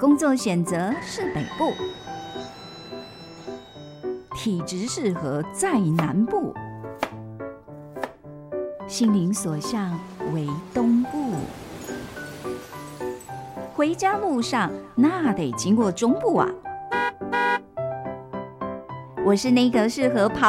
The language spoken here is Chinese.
工作选择是北部，体质适合在南部，心灵所向为东部。回家路上那得经过中部啊。我是那个适合跑